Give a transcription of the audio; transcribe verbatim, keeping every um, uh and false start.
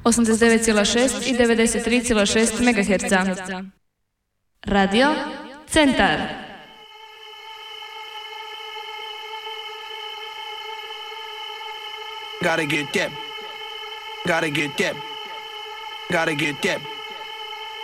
osamdeset devet zarez šest i devedeset tri zarez šest megaherca. Radio Centar. Gotta get that. Gotta get that. Gotta get that.